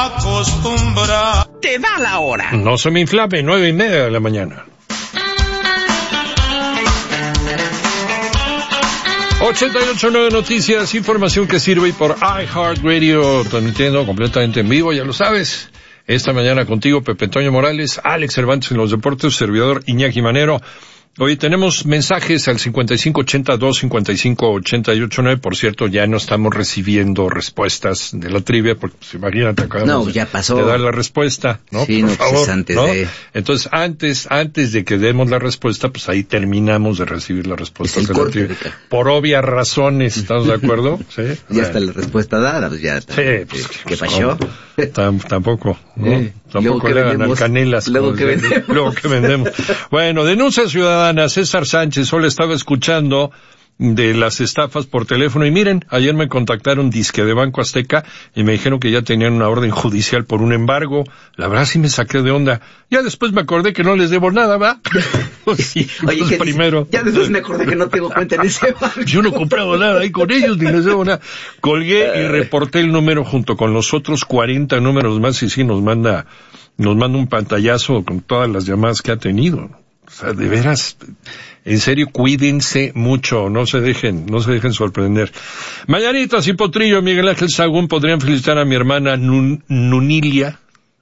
acostumbrar. Te da la hora. No se me inflame, 9:30 de la mañana. 88.9 Noticias, información que sirve por iHeartRadio, transmitiendo completamente en vivo, ya lo sabes. Esta mañana contigo, Pepe Toño Morales, Alex Cervantes en los deportes, servidor Iñaki Manero. Hoy tenemos mensajes al 5582-5588.9. Por cierto, ya no estamos recibiendo respuestas de la trivia, porque pues, imagínate, acabamos ya pasó. de dar la respuesta, ¿no? Sí, por no, favor, pues antes ¿no? de... Entonces, antes de que demos la respuesta, pues ahí terminamos de recibir la respuesta de la trivia. Por obvias razones, ¿estamos de acuerdo? Sí. Ya está la respuesta dada, pues ya. Sí, pues, ¿qué pasó? Tampoco, ¿no? Tampoco le hagan alcanelas. Luego que vendemos. Bueno, denuncia ciudadana. César Sánchez, solo estaba escuchando de las estafas por teléfono y miren, ayer me contactaron disque de Banco Azteca y me dijeron que ya tenían una orden judicial por un embargo. La verdad sí me saqué de onda. Ya después me acordé que no les debo nada, ¿va? Sí, oye, primero. Ya después me acordé que no tengo cuenta en ese banco. Yo no he comprado nada ahí con ellos, ni les debo nada. Colgué y reporté el número junto con los otros 40 números más y sí nos manda un pantallazo con todas las llamadas que ha tenido. O sea, de veras, en serio, cuídense mucho, no se dejen sorprender. Mañanitas y potrillo, Miguel Ángel Sagún, podrían felicitar a mi hermana Nunila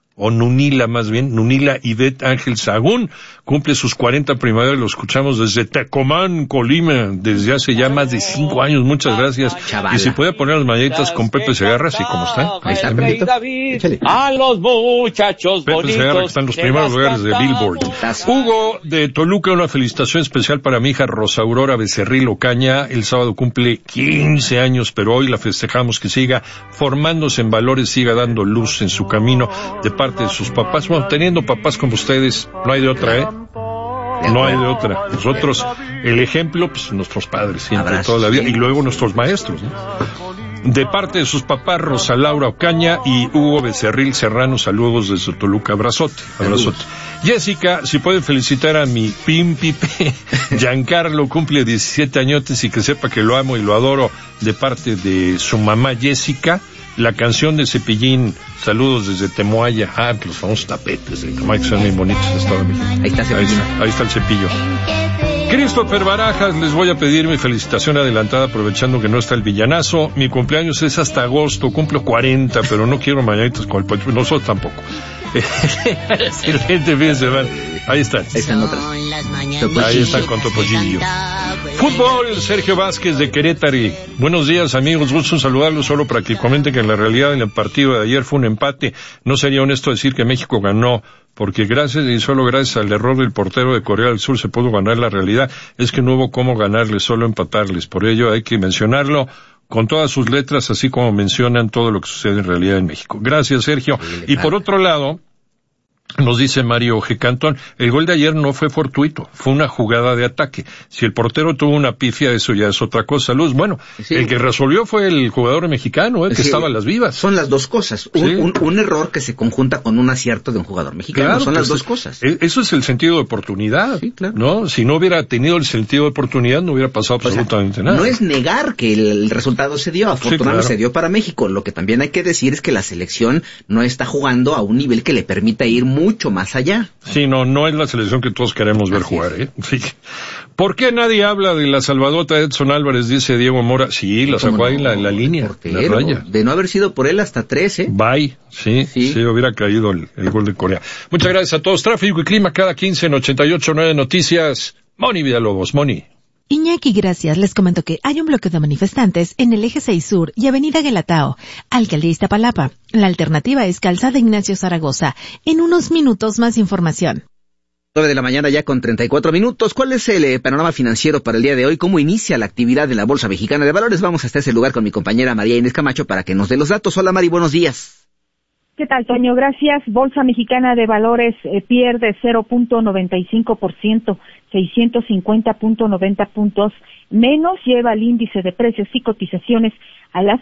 Ivette Ángel Sagún, cumple sus 40 primaveras, lo escuchamos desde Tecomán, Colima, desde hace ya más de 5 años, muchas gracias. Chavala. Y si puede poner las mañanitas con Pepe Segarra, así como está. Ahí está, Pepito. Échale. A los muchachos Pepe bonitos. Segarra, que está en los primeros lugares de Billboard. Hugo de Toluca, una felicitación especial para mi hija Rosa Aurora Becerril Ocaña. El sábado cumple 15 años, pero hoy la festejamos, que siga formándose en valores, siga dando luz en su camino de parte de sus papás. Bueno, teniendo papás como ustedes, no hay de otra, ¿eh? No hay de otra. Nosotros, el ejemplo, pues nuestros padres, siempre, toda la vida, y luego nuestros maestros, ¿no? De parte de sus papás, Rosa Laura Ocaña y Hugo Becerril Serrano, saludos desde Toluca, abrazote. Jessica, si pueden felicitar a mi Pimpipe, Giancarlo, cumple 17 añotes y que sepa que lo amo y lo adoro, de parte de su mamá Jessica. La canción de Cepillín, saludos desde Temoaya. Los famosos tapetes de Temoaya, que son muy bonitos de Estado de México. Ahí está Cepillín. Ahí está el cepillo. Christopher Barajas, les voy a pedir mi felicitación adelantada aprovechando que no está el villanazo. Mi cumpleaños es hasta agosto, cumplo 40, pero no quiero mañanitas con el pocho. Nosotros tampoco. Excelente fin de semana. Ahí están. Ahí están otras. Ahí están con Topollillo. Fútbol, Sergio Vázquez de Querétaro. Buenos días, amigos. Gusto en saludarlos, solo para que comenten que en la realidad en el partido de ayer fue un empate. No sería honesto decir que México ganó, porque gracias y solo gracias al error del portero de Corea del Sur se pudo ganar. La realidad es que no hubo cómo ganarles, solo empatarles. Por ello hay que mencionarlo con todas sus letras, así como mencionan todo lo que sucede en realidad en México. Gracias, Sergio. Y por otro lado, nos dice Mario G. Cantón, el gol de ayer no fue fortuito, fue una jugada de ataque. Si el portero tuvo una pifia, eso ya es otra cosa. Luz, bueno, sí, el que resolvió fue el jugador mexicano, que estaba a las vivas. Son las dos cosas. Un error que se conjunta con un acierto de un jugador mexicano. Claro, son las dos cosas. Eso es el sentido de oportunidad. Sí, claro. ¿No? Si no hubiera tenido el sentido de oportunidad, no hubiera pasado absolutamente nada. No es negar que el resultado se dio, afortunadamente se dio para México. Lo que también hay que decir es que la selección no está jugando a un nivel que le permita ir mucho más allá. Sí, no es la selección que todos queremos ver jugar, ¿eh? Sí. ¿Por qué nadie habla de la salvadota de Edson Álvarez? Dice Diego Mora. Sí, la sacó ahí en la línea, portero, la raya. De no haber sido por él hasta 13. Bye. Sí, hubiera caído el gol de Corea. Muchas gracias a todos. Tráfico y clima cada 15 en 88.9 Noticias. Moni Villalobos, Moni. Iñaki, gracias. Les comento que hay un bloqueo de manifestantes en el Eje 6 Sur y Avenida Guelatao, Alcaldía Iztapalapa. La alternativa es Calzada Ignacio Zaragoza. En unos minutos más información. 9 de la mañana ya con 34 minutos. ¿Cuál es el panorama financiero para el día de hoy? ¿Cómo inicia la actividad de la Bolsa Mexicana de Valores? Vamos hasta ese lugar con mi compañera María Inés Camacho para que nos dé los datos. Hola Mari, buenos días. ¿Qué tal, Toño? Gracias. Bolsa Mexicana de Valores pierde 0.95%, 650.90 puntos menos. Lleva el índice de precios y cotizaciones a las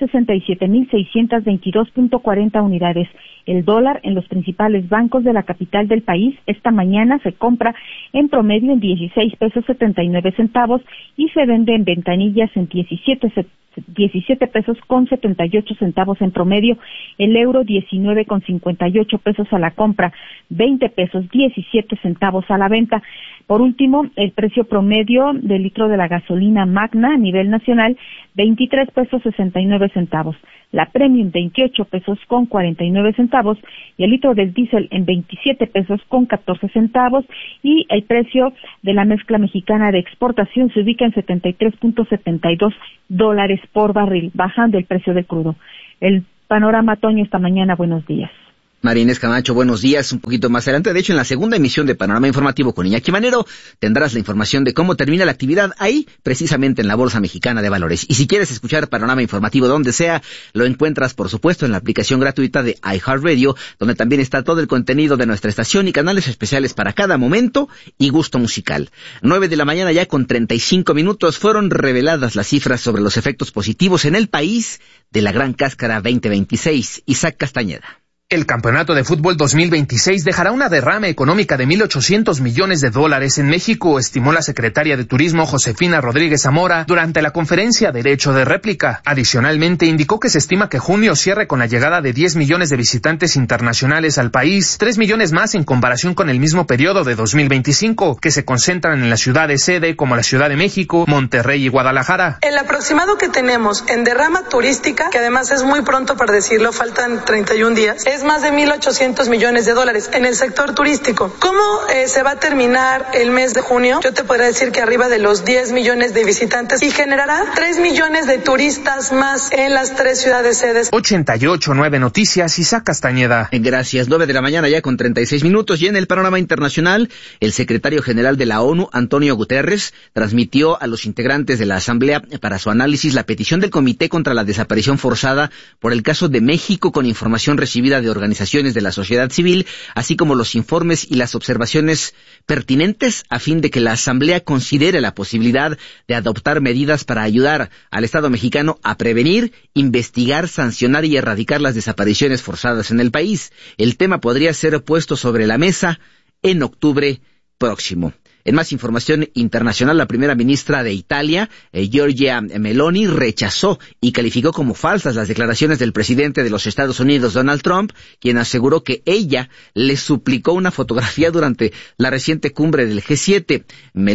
67.622.40 unidades. El dólar en los principales bancos de la capital del país esta mañana se compra en promedio en 16 pesos 79 centavos y se vende en ventanillas en 17 17 pesos con 78 centavos en promedio, el euro 19,58 pesos a la compra, 20 pesos 17 centavos a la venta. Por último, el precio promedio del litro de la gasolina Magna a nivel nacional, 23 pesos 69 centavos. La Premium 28 pesos con 49 centavos y el litro del diésel en 27 pesos con 14 centavos y el precio de la mezcla mexicana de exportación se ubica en $73.72 por barril, bajando el precio del crudo. El panorama, Toño, esta mañana. Buenos días. María Inés Camacho, buenos días. Un poquito más adelante, de hecho, en la segunda emisión de Panorama Informativo con Iñaki Manero, tendrás la información de cómo termina la actividad ahí, precisamente en la Bolsa Mexicana de Valores. Y si quieres escuchar Panorama Informativo donde sea, lo encuentras, por supuesto, en la aplicación gratuita de iHeartRadio, donde también está todo el contenido de nuestra estación y canales especiales para cada momento y gusto musical. 9 de la mañana ya con 35 minutos fueron reveladas las cifras sobre los efectos positivos en el país de la Gran Cáscara 2026. Isaac Castañeda. El Campeonato de Fútbol 2026 dejará una derrama económica de $1,800 millones en México, estimó la secretaria de Turismo Josefina Rodríguez Zamora durante la conferencia Derecho de Réplica. Adicionalmente, indicó que se estima que junio cierre con la llegada de 10 millones de visitantes internacionales al país, 3 millones más en comparación con el mismo periodo de 2025, que se concentran en las ciudades sede como la Ciudad de México, Monterrey y Guadalajara. El aproximado que tenemos en derrama turística, que además es muy pronto para decirlo, faltan 31 días, es más de $1,800 millones en el sector turístico. ¿Cómo se va a terminar el mes de junio? Yo te podría decir que arriba de los 10 millones de visitantes y generará 3 millones de turistas más en las 3 ciudades sedes. 88.9 Noticias, Isaac Castañeda. Gracias. 9 de la mañana ya con 36 minutos. Y en el panorama internacional, el secretario general de la ONU, Antonio Guterres, transmitió a los integrantes de la Asamblea para su análisis la petición del Comité contra la Desaparición Forzada por el caso de México, con información recibida de organizaciones de la sociedad civil, así como los informes y las observaciones pertinentes a fin de que la Asamblea considere la posibilidad de adoptar medidas para ayudar al Estado mexicano a prevenir, investigar, sancionar y erradicar las desapariciones forzadas en el país. El tema podría ser puesto sobre la mesa en octubre próximo. En más información internacional, la primera ministra de Italia, Giorgia Meloni, rechazó y calificó como falsas las declaraciones del presidente de los Estados Unidos, Donald Trump, quien aseguró que ella le suplicó una fotografía durante la reciente cumbre del G7.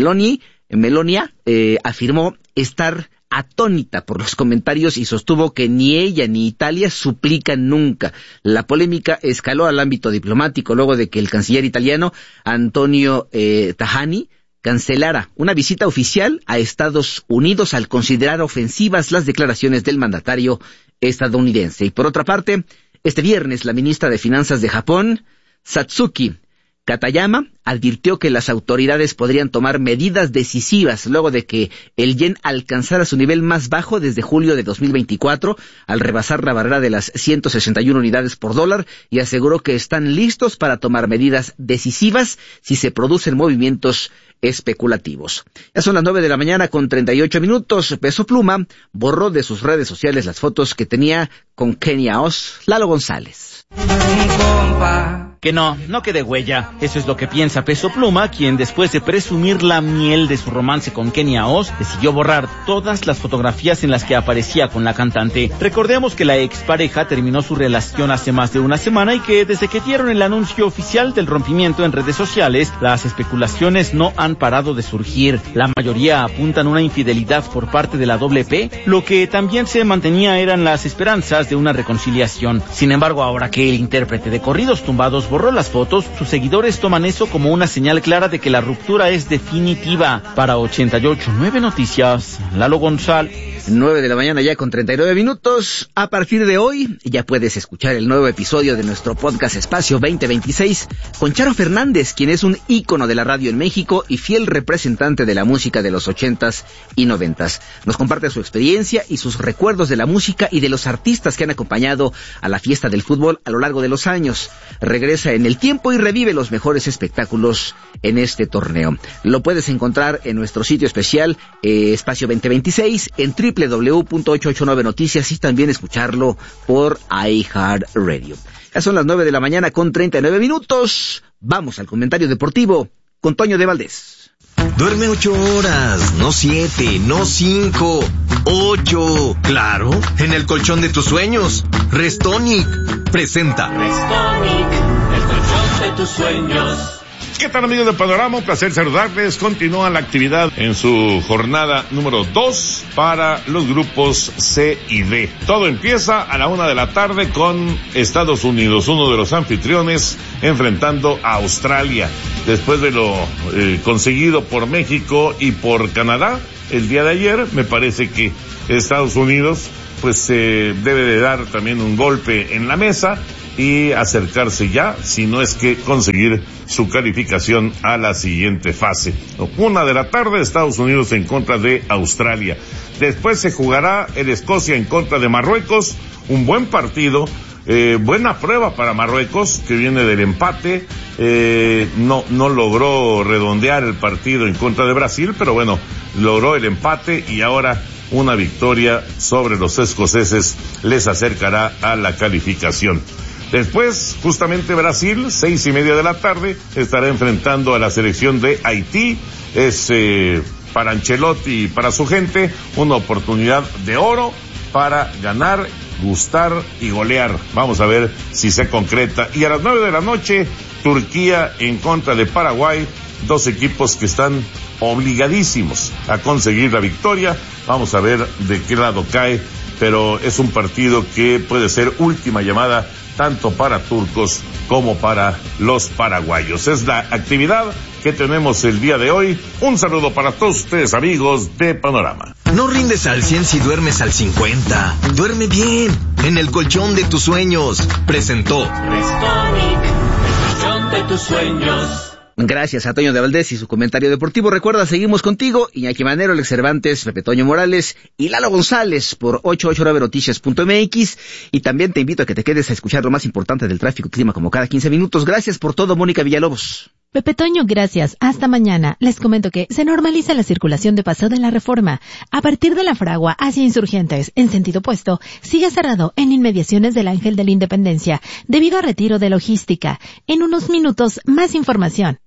Melonia afirmó estar atónita por los comentarios y sostuvo que ni ella ni Italia suplican nunca. La polémica escaló al ámbito diplomático luego de que el canciller italiano Antonio Tajani cancelara una visita oficial a Estados Unidos al considerar ofensivas las declaraciones del mandatario estadounidense. Y por otra parte, este viernes la ministra de Finanzas de Japón, Satsuki Katayama, advirtió que las autoridades podrían tomar medidas decisivas luego de que el yen alcanzara su nivel más bajo desde julio de 2024 al rebasar la barrera de las 161 unidades por dólar, y aseguró que están listos para tomar medidas decisivas si se producen movimientos especulativos. Ya son las 9 de la mañana con 38 minutos. Peso Pluma borró de sus redes sociales las fotos que tenía con Kenia Oz. Lalo González. Que no quede huella. Eso es lo que piensa Peso Pluma, quien después de presumir la miel de su romance con Kenia Oz, decidió borrar todas las fotografías en las que aparecía con la cantante. Recordemos que la expareja terminó su relación hace más de una semana y que desde que dieron el anuncio oficial del rompimiento en redes sociales, las especulaciones no han parado de surgir. La mayoría apuntan una infidelidad por parte de la WP, lo que también se mantenía eran las esperanzas de una reconciliación. Sin embargo, ahora que el intérprete de corridos tumbados borró las fotos, sus seguidores toman eso como una señal clara de que la ruptura es definitiva. Para 88.9 Noticias, Lalo González. 9 de la mañana ya con 39 minutos. A partir de hoy ya puedes escuchar el nuevo episodio de nuestro podcast Espacio 2026 con Charo Fernández, quien es un ícono de la radio en México y fiel representante de la música de los 80s y 90s. Nos comparte su experiencia y sus recuerdos de la música y de los artistas que han acompañado a la fiesta del fútbol a lo largo de los años. Regresa en el tiempo y revive los mejores espectáculos en este torneo. Lo puedes encontrar en nuestro sitio especial Espacio 2026 en www.889 Noticias y también escucharlo por iHeartRadio. Ya son las 9 de la mañana con 39 minutos. Vamos al comentario deportivo con Toño de Valdés. Duerme 8 horas, no 7, no 5, 8. Claro, en el colchón de tus sueños. Restonic presenta. Restonic, el colchón de tus sueños. ¿Qué tal, amigos de Panorama? Un placer saludarles. Continúa la actividad en su jornada número 2 para los grupos C y D. Todo empieza a la 1 p.m. con Estados Unidos, uno de los anfitriones, enfrentando a Australia. Después de lo conseguido por México y por Canadá el día de ayer, me parece que Estados Unidos pues debe de dar también un golpe en la mesa y acercarse ya, si no es que conseguir su calificación a la siguiente fase. 1 p.m, Estados Unidos en contra de Australia. Después se jugará el Escocia en contra de Marruecos, un buen partido, buena prueba para Marruecos, que viene del empate, no logró redondear el partido en contra de Brasil, pero bueno, logró el empate y ahora una victoria sobre los escoceses les acercará a la calificación. Después, justamente Brasil, 6:30 p.m, estará enfrentando a la selección de Haití. Es para Ancelotti y para su gente una oportunidad de oro para ganar, gustar y golear. Vamos a ver si se concreta. Y a las 9 p.m, Turquía en contra de Paraguay, dos equipos que están obligadísimos a conseguir la victoria. Vamos a ver de qué lado cae, pero es un partido que puede ser última llamada tanto para turcos como para los paraguayos. Es la actividad que tenemos el día de hoy. Un saludo para todos ustedes, amigos de Panorama. No rindes al 100 si duermes al 50. Duerme bien, en el colchón de tus sueños. Presentó Restonic, el colchón de tus sueños. Gracias a Toño de Valdés y su comentario deportivo. Recuerda, seguimos contigo, Iñaki Manero, Alex Cervantes, Pepe Toño Morales y Lalo González por 889noticias.mx. Y también te invito a que te quedes a escuchar lo más importante del tráfico y clima como cada 15 minutos. Gracias por todo, Mónica Villalobos. Pepe Toño, gracias. Hasta mañana. Les comento que se normaliza la circulación de Paseo de la Reforma. A partir de la Fragua hacia Insurgentes, en sentido opuesto, sigue cerrado en inmediaciones del Ángel de la Independencia, debido a retiro de logística. En unos minutos, más información.